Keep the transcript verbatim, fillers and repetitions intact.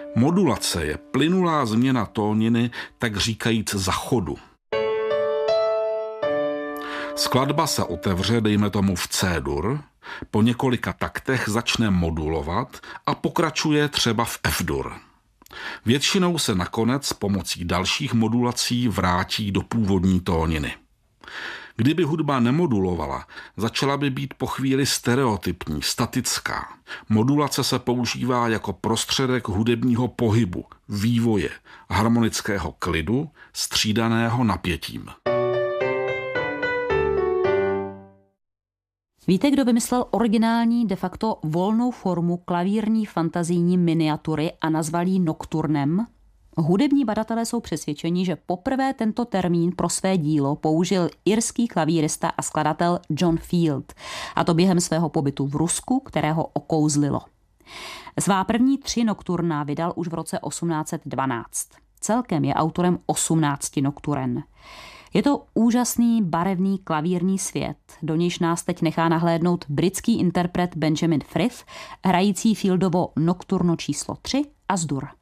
Modulace je plynulá změna tóniny, tak říkajíc za chodu. Skladba se otevře, dejme tomu v C-dur, po několika taktech začne modulovat a pokračuje třeba v F-dur. Většinou se nakonec pomocí dalších modulací vrátí do původní tóniny. Kdyby hudba nemodulovala, začala by být po chvíli stereotypní, statická. Modulace se používá jako prostředek hudebního pohybu, vývoje, harmonického klidu, střídaného napětím. Víte, kdo vymyslel originální, de facto volnou formu klavírní fantazijní miniatury a nazval ji nokturnem? Hudební badatelé jsou přesvědčeni, že poprvé tento termín pro své dílo použil irský klavírista a skladatel John Field, a to během svého pobytu v Rusku, kterého okouzlilo. Svá první tři nokturna vydal už v roce osmnáct set dvanáct. Celkem je autorem osmnácti nokturen. Je to úžasný barevný klavírní svět, do nějž nás teď nechá nahlédnout britský interpret Benjamin Frith, hrající Fieldovo nokturno číslo tři As-Dur.